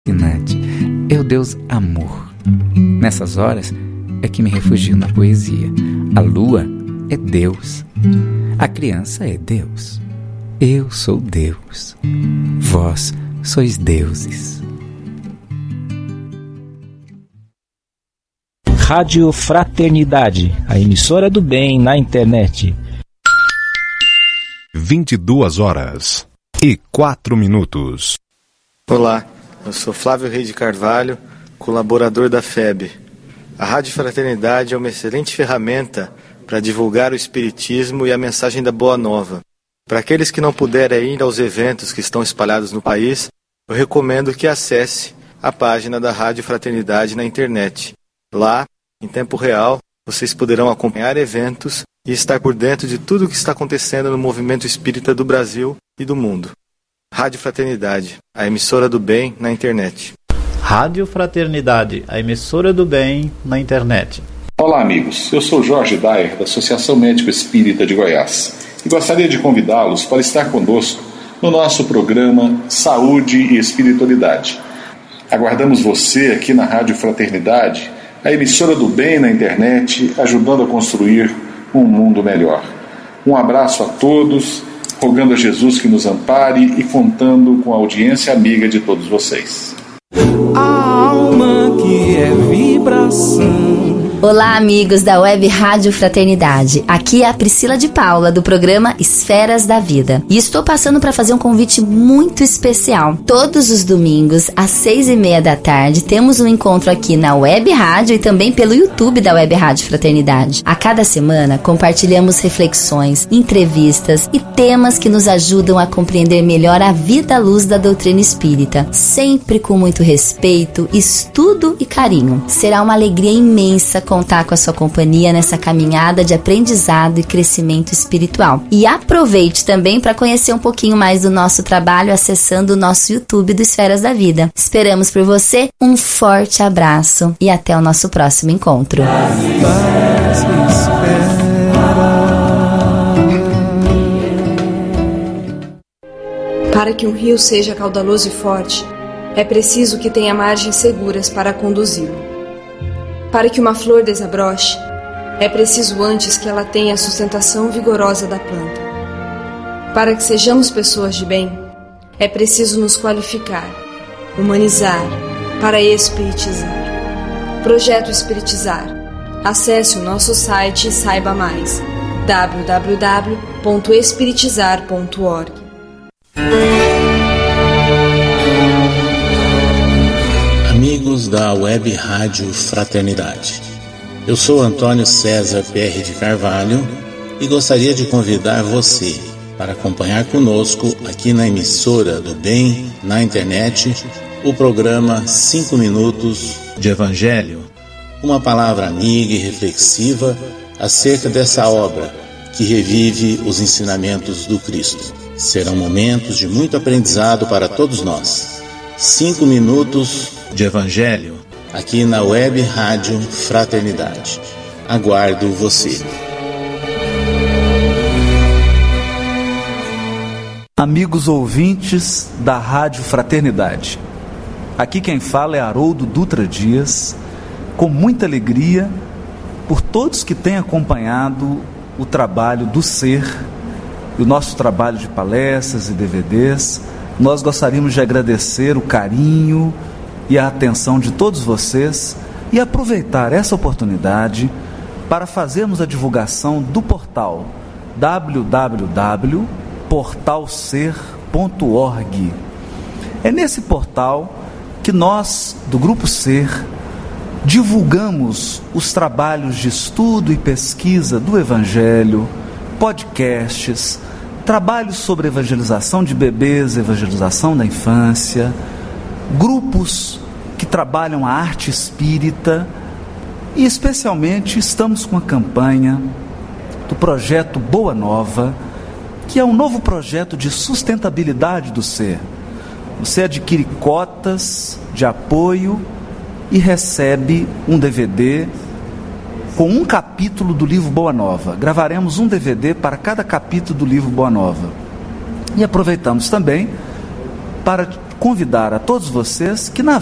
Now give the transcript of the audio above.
fascinante é o Deus amor. Nessas horas é que me refugio na poesia. A lua é Deus. A criança é Deus. Eu sou Deus. Vós sois deuses. Rádio Fraternidade, a emissora do bem na internet. 22h04. Olá, eu sou Flávio Rei de Carvalho, colaborador da FEB. A Rádio Fraternidade é uma excelente ferramenta para divulgar o Espiritismo e a mensagem da Boa Nova. Para aqueles que não puderem ir aos eventos que estão espalhados no país, eu recomendo que acesse a página da Rádio Fraternidade na internet. Lá, em tempo real, vocês poderão acompanhar eventos e estar por dentro de tudo o que está acontecendo no movimento espírita do Brasil e do mundo. Rádio Fraternidade, a emissora do bem na internet. Rádio Fraternidade, a emissora do bem na internet. Olá, amigos. Eu sou Jorge Dyer, da Associação Médico Espírita de Goiás, e gostaria de convidá-los para estar conosco no nosso programa Saúde e Espiritualidade. Aguardamos você aqui na Rádio Fraternidade, a emissora do bem na internet, ajudando a construir um mundo melhor. Um abraço a todos, rogando a Jesus que nos ampare e contando com a audiência amiga de todos vocês. A alma que é vibração. Olá, amigos da Web Rádio Fraternidade. Aqui é a Priscila de Paula, do programa Esferas da Vida. E estou passando para fazer um convite muito especial. Todos os domingos, às 6:30 da tarde, temos um encontro aqui na Web Rádio e também pelo YouTube da Web Rádio Fraternidade. A cada semana, compartilhamos reflexões, entrevistas e temas que nos ajudam a compreender melhor a vida à luz da doutrina espírita. Sempre com muito respeito, estudo e carinho. Será uma alegria imensa contar com a sua companhia nessa caminhada de aprendizado e crescimento espiritual. E aproveite também para conhecer um pouquinho mais do nosso trabalho acessando o nosso YouTube do Esferas da Vida. Esperamos por você, um forte abraço e até o nosso próximo encontro. Para que um rio seja caudaloso e forte, é preciso que tenha margens seguras para conduzi-lo. Para que uma flor desabroche, é preciso antes que ela tenha a sustentação vigorosa da planta. Para que sejamos pessoas de bem, é preciso nos qualificar, humanizar, para espiritizar. Projeto Espiritizar. Acesse o nosso site e saiba mais. www.espiritizar.org. Amigos da Web Rádio Fraternidade, eu sou Antônio César PR de Carvalho e gostaria de convidar você para acompanhar conosco aqui na emissora do bem na internet o programa 5 Minutos de Evangelho, uma palavra amiga e reflexiva acerca dessa obra que revive os ensinamentos do Cristo. Serão momentos de muito aprendizado para todos nós. 5 Minutos de Evangelho, aqui na Web Rádio Fraternidade. Aguardo você. Amigos ouvintes da Rádio Fraternidade, aqui quem fala é Haroldo Dutra Dias, com muita alegria por todos que têm acompanhado o trabalho do Ser, o nosso trabalho de palestras e DVDs. Nós gostaríamos de agradecer o carinho e a atenção de todos vocês e aproveitar essa oportunidade para fazermos a divulgação do portal www.portalser.org. É nesse portal que nós, do Grupo Ser, divulgamos os trabalhos de estudo e pesquisa do Evangelho, podcasts, trabalhos sobre evangelização de bebês, evangelização da infância, grupos que trabalham a arte espírita e especialmente estamos com a campanha do projeto Boa Nova, que é um novo projeto de sustentabilidade do Ser. Você adquire cotas de apoio e recebe um DVD com um capítulo do livro Boa Nova. Gravaremos um DVD para cada capítulo do livro Boa Nova. E aproveitamos também para convidar a todos vocês que na